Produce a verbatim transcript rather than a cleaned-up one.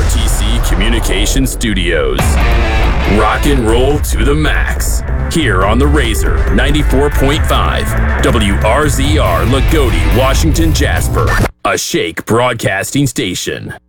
T C Communication Studios. Rock and roll to the max. Here on the Razor ninety-four point five, W R Z R Lagodi, Washington, Jasper, a Shake Broadcasting station.